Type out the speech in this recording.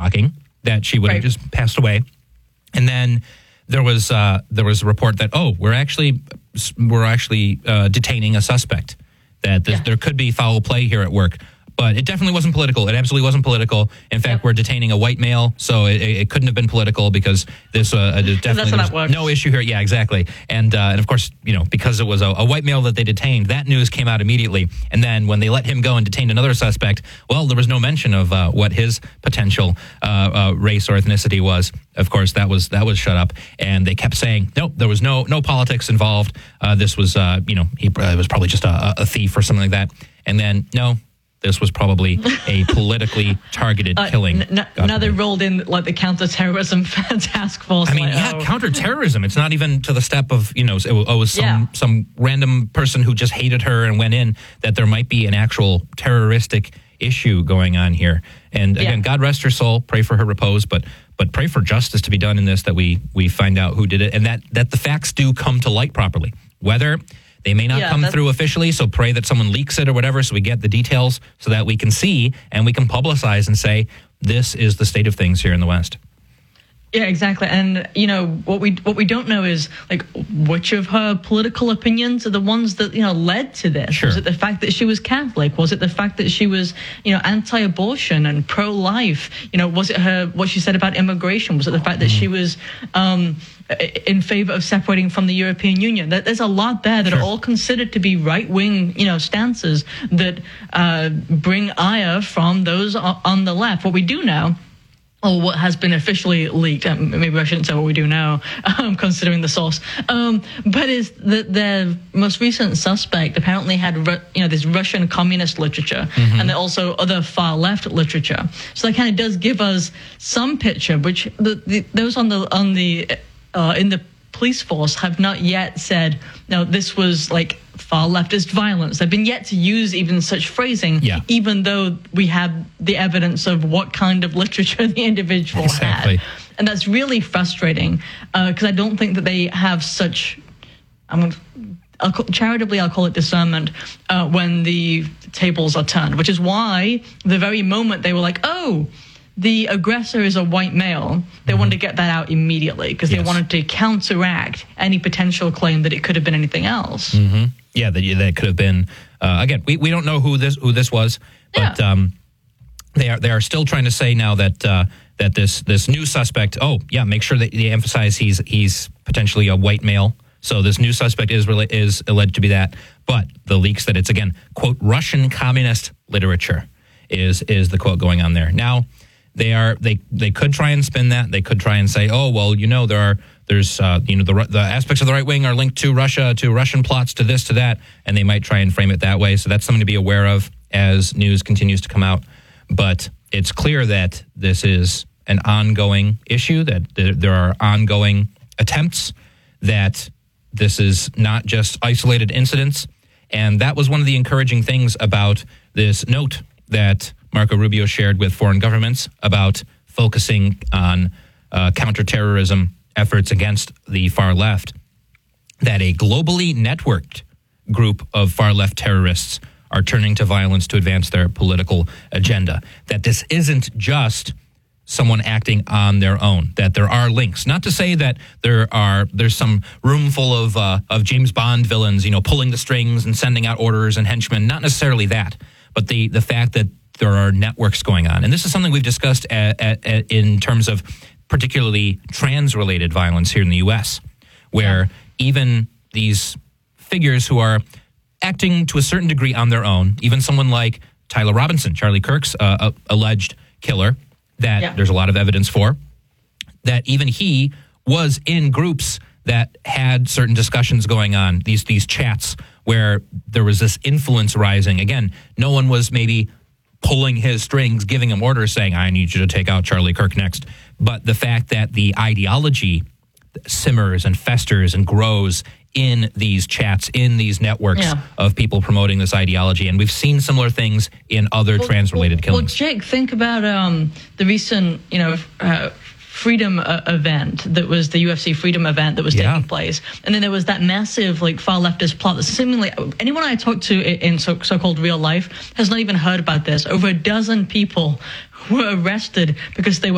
shocking that she would have just passed away. And then there was a report that we're actually detaining a suspect, that there could be foul play here at work. But it definitely wasn't political. It absolutely wasn't political. In fact, we're detaining a white male, so it couldn't have been political because this definitely no issue here. Yeah, exactly. And of course, because it was a white male that they detained, that news came out immediately. And then when they let him go and detained another suspect, well, there was no mention of what his potential race or ethnicity was. Of course, that was shut up, and they kept saying, nope, there was no politics involved. This was he was probably just a thief or something like that. And then this was probably a politically targeted killing. Now they rolled in like the counterterrorism task force. I mean, counterterrorism. It's not even to the step of it was some random person who just hated her and went in. That there might be an actual terroristic issue going on here. And again, God rest her soul. Pray for her repose, but pray for justice to be done in this. That we find out who did it, and that the facts do come to light properly. Whether they may not come through officially, so pray that someone leaks it or whatever so we get the details so that we can see and we can publicize and say, this is the state of things here in the West. Yeah, exactly. And, what we don't know is, like, which of her political opinions are the ones that, led to this? Sure. Was it the fact that she was Catholic? Was it the fact that she was, anti-abortion and pro-life? Was it what she said about immigration? Was it the fact that she was in favor of separating from the European Union? There's a lot there that are all considered to be right-wing, stances that bring ire from those on the left. What we do know, or what has been officially leaked, maybe I shouldn't say what we do now, considering the source, but is that the most recent suspect apparently had, this Russian communist literature, and then also other far-left literature. So that kind of does give us some picture, which those in the police force have not yet said, no, this was like far leftist violence. They've been yet to use even such phrasing, even though we have the evidence of what kind of literature the individual had. And that's really frustrating because I don't think that they have such, I'll call it discernment when the tables are turned, which is why the very moment they were like, the aggressor is a white male, they wanted to get that out immediately because they wanted to counteract any potential claim that it could have been anything else. Yeah, that could have been. Again, we don't know who this was, but they are still trying to say now that that this new suspect. Make sure that they emphasize he's potentially a white male. So this new suspect is alleged to be that, but the leaks that it's again quote Russian communist literature is the quote going on there now. They could try and spin that. They could try and say, there's the aspects of the right wing are linked to Russia, to Russian plots, to this, to that, and they might try and frame it that way. So that's something to be aware of as news continues to come out. But it's clear that this is an ongoing issue, that there are ongoing attempts, that this is not just isolated incidents. And that was one of the encouraging things about this note that Marco Rubio shared with foreign governments about focusing on counterterrorism efforts against the far left, that a globally networked group of far left terrorists are turning to violence to advance their political agenda, that this isn't just someone acting on their own, that there are links. Not to say that there's some room full of James Bond villains, pulling the strings and sending out orders and henchmen, not necessarily that, but the fact that there are networks going on. And this is something we've discussed in terms of particularly trans-related violence here in the U.S., where even these figures who are acting to a certain degree on their own, even someone like Tyler Robinson, Charlie Kirk's alleged killer, that there's a lot of evidence for, that even he was in groups that had certain discussions going on, these chats where there was this influence rising. Again, no one was maybe pulling his strings, giving him orders, saying, I need you to take out Charlie Kirk next. But the fact that the ideology simmers and festers and grows in these chats, in these networks of people promoting this ideology. And we've seen similar things in other trans-related killings. Well, Jake, think about the recent, freedom event that was the UFC freedom event that was taking place. And then there was that massive far leftist plot that seemingly anyone I talked to in so-called real life has not even heard about this. Over a dozen people were arrested because they were